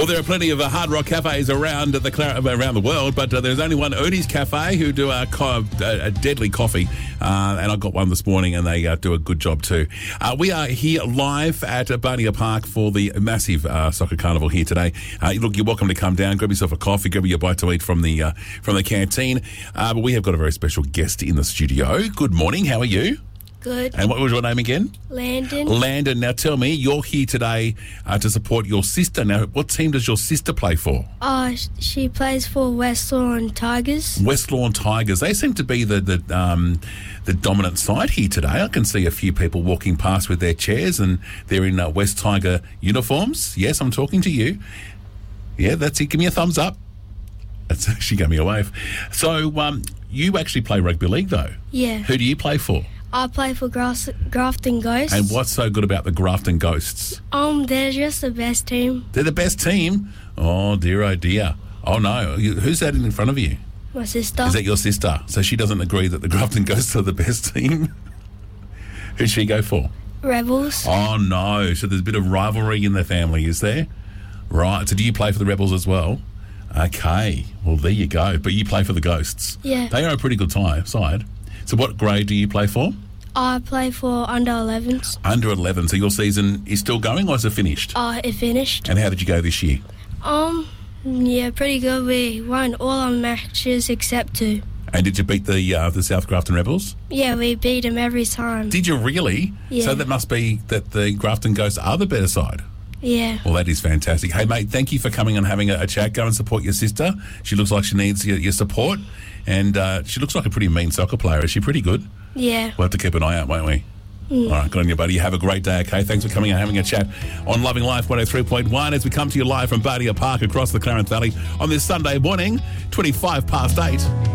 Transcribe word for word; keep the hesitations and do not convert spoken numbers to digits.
Well, there are plenty of uh, Hard Rock cafes around the Clar- around the world, but uh, there's only one Ernie's Cafe who do a, co- a, a deadly coffee, uh, and I got one this morning, and they uh, do a good job too. Uh, we are here live at uh, Barnier Park for the massive uh, soccer carnival here today. Uh, look, you're welcome to come down, grab yourself a coffee, grab your bite to eat from the uh, from the canteen. Uh, but we have got a very special guest in the studio. Good morning. How are you? Good. And what was your name again? Landon. Landon. Now tell me, you're here today uh, to support your sister. Now, what team does your sister play for? Uh, she plays for West Lawn Tigers. West Lawn Tigers. They seem to be the the, um, the dominant side here today. I can see a few people walking past with their chairs, and they're in uh, West Tiger uniforms. Yes, I'm talking to you. Yeah, that's it. Give me a thumbs up. That's she gave me a wave. So um, you actually play rugby league, though. Yeah. Who do you play for? I play for Grass- Grafton Ghosts. And what's so good about the Grafton Ghosts? Um, they're just the best team. They're the best team? Oh, dear, oh, dear. Oh, no. Who's that in front of you? My sister. Is that your sister? So she doesn't agree that the Grafton Ghosts are the best team? Who'd she go for? Rebels. Oh, no. So there's a bit of rivalry in the family, is there? Right. So do you play for the Rebels as well? Okay. Well, there you go. But you play for the Ghosts. Yeah. They are a pretty good tie, side. So what grade do you play for? I play for under elevens. Under eleven. So your season is still going, or is it finished? Uh, it finished. And how did you go this year? Um, yeah, pretty good. We won all our matches except two. And did you beat the uh, the South Grafton Rebels? Yeah, we beat them every time. Did you really? Yeah. So that must be that the Grafton Ghosts are the better side. Yeah. Well, that is fantastic. Hey, mate, thank you for coming and having a, a chat. Go and support your sister. She looks like she needs your, your support. And uh, she looks like a pretty mean soccer player. Is she pretty good? Yeah. We'll have to keep an eye out, won't we? Mm. All right, good on you, buddy. Have a great day, okay? Thanks for coming and having a chat on Loving Life one oh three point one as we come to you live from Barnier Park across the Clarence Valley on this Sunday morning, twenty-five past eight.